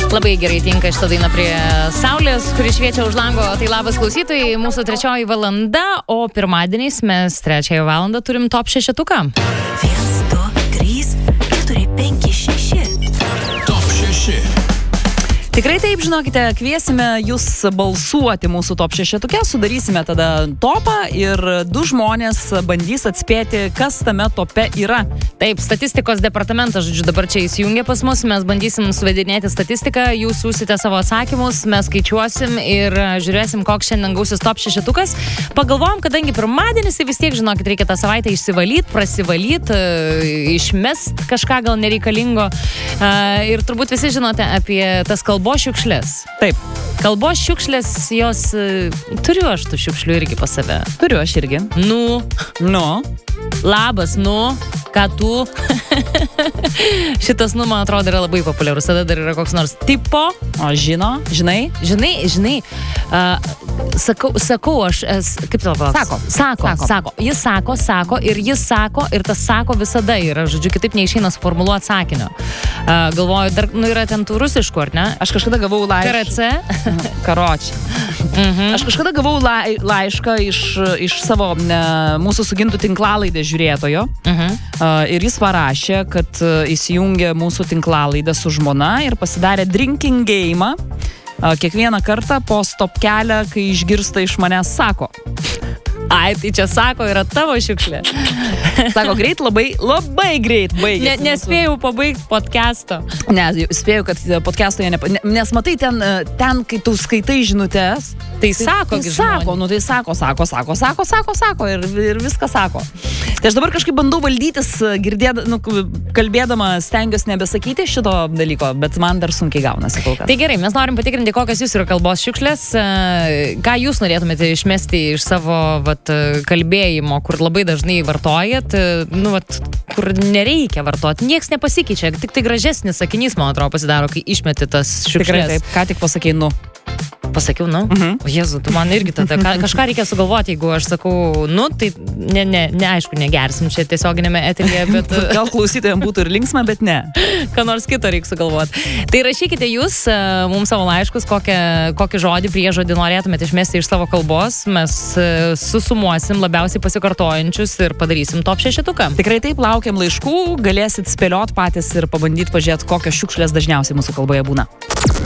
Labai gerai tinka šitą dainą prie saulės, kuri šviečia už lango. Tai labas klausytojai, mūsų 3 valanda, o pirmadieniais mes 3 valandą turim top 6-tuką. 1, 2, 3, 4, 5, 6. Top 6. Tikrai taip, žinokite, kviesime jūs balsuoti mūsų top 6-tuke, sudarysime tada topą ir 2 žmonės bandys atspėti, kas tame tope yra. Taip, statistikos departamentas, žodžiu, dabar čia įsijungia pas mus, mes bandysim suvedinėti statistiką, jūs siūsite savo atsakymus, mes skaičiuosim ir žiūrėsim, koks šiandien gausis top 6-tukas. Pagalvojom, kadangi pirmadienis, tai vis tiek, žinokit, reikia tą savaitę išsivalyti, prasivalyti, išmest kažką gal nereikalingo. Ir turbūt visi žinote apie tas kalbos šiukšlės. Taip. Kalbos šiukšlės, jos... Turiu aš tų šiukšlių irgi pas save. Turiu aš irgi. Nu. Labas, ką tu? Šitas, man atrodo, yra labai populiarus. Tada dar yra koks nors tipo. O žinai? Sakau, aš... Kaip tavo palauk? Sako. Jis sako ir tas sako visada yra. Žodžiu, kitaip neišeina suformuluoti sakinio. Galvoju, dar yra ten tų rusiškų, ar ne? Aš kažkada gavau laišką. Aš kažkada gavau laišką iš savo mūsų sugintų tinklalaidės žiūrėtojo. Ir jis parašė, kad įsijungė mūsų tinklalaidę su žmona ir pasidarė drinking game kiekvieną kartą po stopkelę, kai išgirsta iš manęs sako. Ai, tai čia sako, yra tavo šiukšlė. Sako, greit, labai greit baigėsi. Nespėjau pabaigti podcast'o. Ne, spėjau, kad podcast'o jie nes matai, ten, kai tu skaitai žinutes, tai sako, ir viską sako. Tai aš dabar kažkaip bandau valdytis, kalbėdama stengiuosi nebesakyti šito dalyko, bet man dar sunkiai gaunasi kol kas. Tai gerai, mes norim patikrinti, kokios jūs yra kalbos šiukšlės, ką jūs norėtumėte išmesti iš savo kalbėjimo, kur labai dažnai vartojat, kur nereikia vartoti, nieks nepasikeičia, tik tai gražesnis sakinys, man atrodo, pasidaro, kai išmeti tas šiukšlės. Tikrai taip, ką tik pasakei, Pasakiau, O Jėzu, tu man irgi tada kažką reikia sugalvoti, jeigu aš sakau, tai aišku, negersim čia tiesioginėme eteryje, bet... Gal klausytojams būtų ir linksma, bet ne. Ką nors kito reikia sugalvoti. Tai rašykite jūs mums savo laiškus, kokį žodį, priežodį norėtumėte išmesti iš savo kalbos. Mes susumuosim labiausiai pasikartojančius ir padarysim top 6-tuką. Tikrai taip, laukiam laiškų, galėsit spėliot patys ir pabandyti pažiūrėti, kokios šiukšlės dažniausiai mūsų kalboje būna.